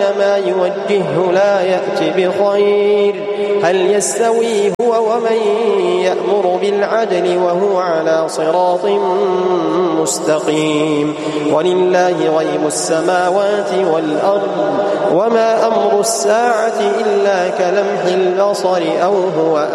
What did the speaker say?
ما يوجهه لا يأت بخير. هل يستوي هو ومن يأمر بالعدل وهو على صراط مستقيم؟ ولله غيب السماوات والأرض وما أمر الساعة إلا كلمح البصر أو هو